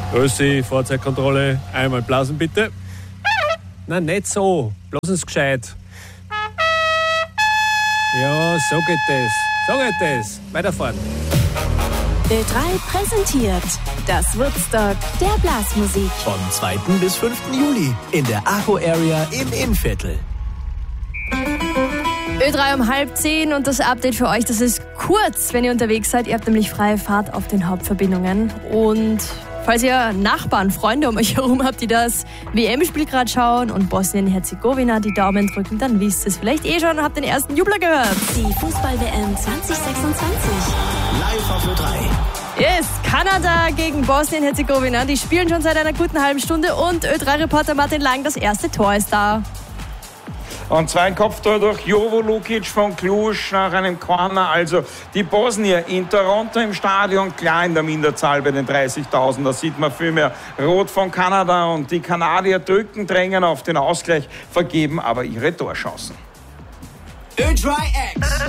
Grüßi, Fahrzeugkontrolle. Einmal blasen bitte. Nein, nicht so. Blasen Sie gescheit. Ja, so geht das. So geht das. Weiterfahren. Ö3 präsentiert das Woodstock der Blasmusik. Vom 2. bis 5. Juli in der Arco Area im Innviertel. Ö3 um 9:30 und das Update für euch, das ist kurz, wenn ihr unterwegs seid. Ihr habt nämlich freie Fahrt auf den Hauptverbindungen. Und falls ihr Nachbarn, Freunde um euch herum habt, die das WM-Spiel gerade schauen und Bosnien-Herzegowina die Daumen drücken, dann wisst ihr es vielleicht schon und habt den ersten Jubler gehört. Die Fußball-WM 2026. Live auf Ö3. Yes, Kanada gegen Bosnien-Herzegowina. Die spielen schon seit einer guten halben Stunde und Ö3-Reporter Martin Lang, das erste Tor ist da. Und zwar ein Kopftor durch Jovo Lukic von Cluj nach einem Corner. Also die Bosnier in Toronto im Stadion, klar in der Minderzahl bei den 30.000. Da sieht man viel mehr Rot von Kanada. Und die Kanadier drücken, drängen auf den Ausgleich, vergeben aber ihre Torchancen. Ö3X.